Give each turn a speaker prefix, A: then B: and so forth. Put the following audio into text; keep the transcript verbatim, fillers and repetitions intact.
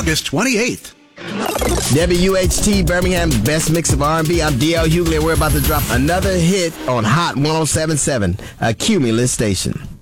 A: August twenty-eighth.
B: W H T, Birmingham's best mix of R and B. I'm D L Hughley, and we're about to drop another hit on Hot one oh seven point seven, a Cumulus station.